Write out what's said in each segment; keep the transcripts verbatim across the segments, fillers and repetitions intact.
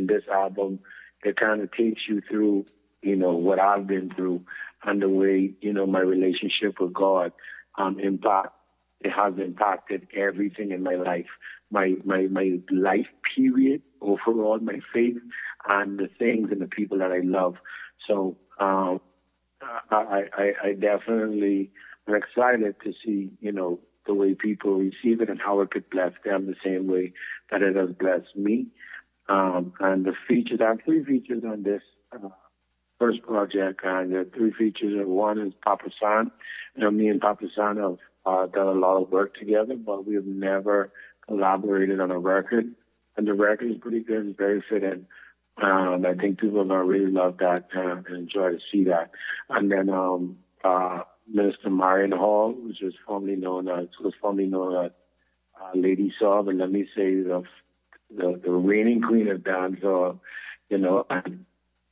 and this album, it kind of takes you through, you know, what I've been through and the way, you know, my relationship with God um, impact. It has impacted everything in my life, my my my life period, overall, my faith, and the things and the people that I love. So um, I, I, I definitely am excited to see, you know, the way people receive it and how it could bless them the same way that it has blessed me. Um, and the features, I have three features on this uh, first project, and the three features are, one is Papa San. You know, me and Papa San have uh, done a lot of work together, but we have never collaborated on a record. And the record is pretty good. It's very fitting. Um, I think people are going to really love that uh, and enjoy to see that. And then um, uh, Minister Marion Hall, which was formerly known as, was formerly known as uh, Lady Saw, but let me say the, the, the reigning queen of dancehall, you know, and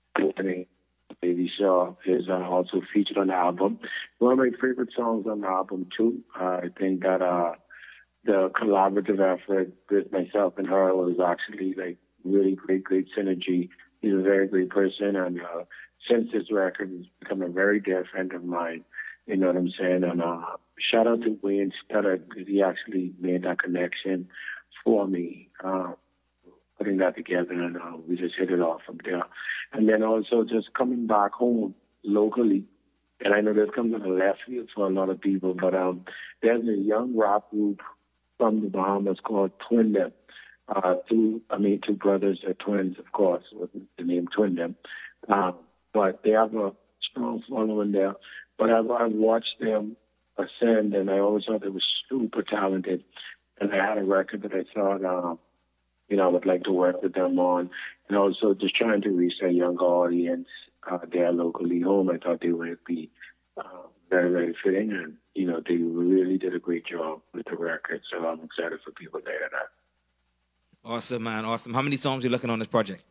Lady Shaw is uh, also featured on the album. One of my favorite songs on the album, too. Uh, I think that uh, the collaborative effort with myself and her was actually like really great, great synergy. He's a very great person, and uh, since this record, he's become a very dear friend of mine. You know what I'm saying? And uh, shout out to Wayne Stutter, because he actually made that connection for me, uh, putting that together, and uh, we just hit it off from there. And then also just coming back home locally, and I know this comes in the left field for a lot of people, but um, there's a young rap group from the Bahamas called Twin Them. Uh, two, I mean, two brothers, they're twins, of course, with the name Twin Them. Um, but they have a strong following there. But I've, I've watched them ascend, and I always thought they were super talented. And I had a record that I thought, um, you know, I would like to work with them on. And also just trying to reach a younger audience uh, there locally home. I thought they would be uh, very, very fitting. And, you know, they really did a great job with the record. So I'm excited for people to hear that. Awesome, man. Awesome. How many songs are you looking on this project?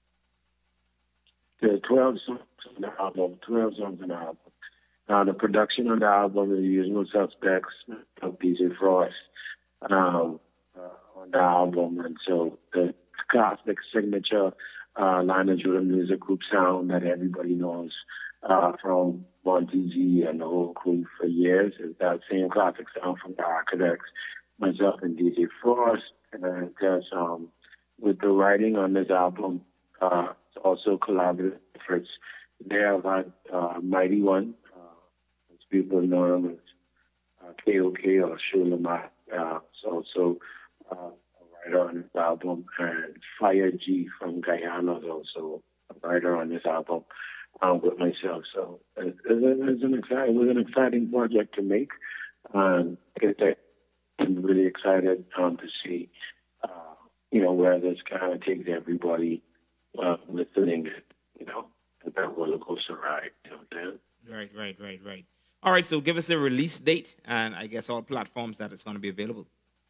There are twelve songs on the album. twelve songs on the album. Uh, the production on the album is The Usual Suspects of D J Frost um, uh, on the album. And so the classic signature uh, Lionel Judah Music Group sound that everybody knows uh, from Monty G and the whole crew for years is that same classic sound from the Architects, myself and D J Frost. And because um, with the writing on this album, uh, it's also collaborative efforts. There I've had uh, Mighty One, uh, as people know him as uh, K O K or Shulamat. Uh, it's also uh, a writer on this album. And Fire G from Guyana is also a writer on this album um, with myself. So it, it, it's an exciting, it was an exciting project to make. Um, I'm really excited um, to see, uh, you know, where this kind of takes everybody uh, listening, you know, at that roller coaster ride. You know what I'm saying? Right, right, right, right. All right, so give us the release date and I guess all platforms that it's going to be available.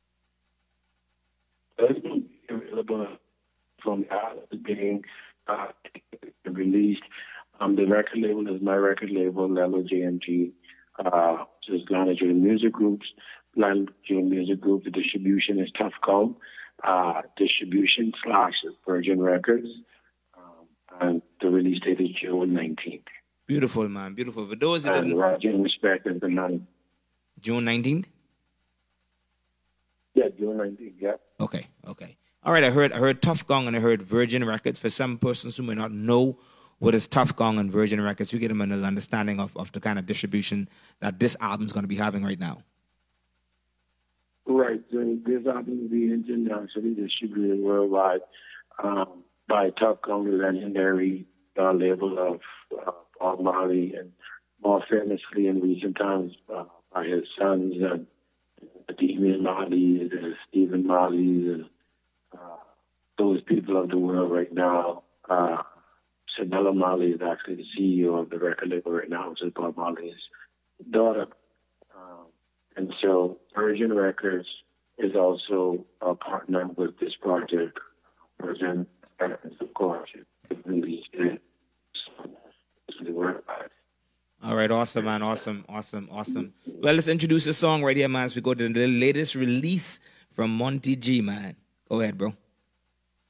It's going to be available from the being uh, released. Um, the record label is my record label, Lelo J M G, uh, just Lionel Judah Music Groups. Lionel Judah Music Group. The distribution is Tough Gum, uh, distribution slash Virgin Records, um, and the release date is June nineteenth. Beautiful, man. Beautiful. For those that and Roger and Respect is the ninth. June nineteenth? Yeah, June nineteenth, yeah. Okay, okay. All right, I heard I heard Tough Gong and I heard Virgin Records. For some persons who may not know what is Tough Gong and Virgin Records, you get them an understanding of, of the kind of distribution that this album is going to be having right now. Right. So this album will be internationally distributed worldwide um, by Tough Gong, the legendary uh, label of uh, Bob Marley, and more famously in recent times uh, by his sons, and uh, Damian Marley, uh, Stephen Marley, uh, those people of the world right now. Uh, Sabella Marley is actually the C E O of the record label right now, which is Bob Marley's daughter. Um, and so Virgin Records is also a partner with this project. Virgin Records, of course, it released it. So this is the word about it. All right, awesome, man. Awesome, awesome, awesome. Well, let's introduce the song right here, man, as we go to the latest release from Monty G, man. Go ahead, bro.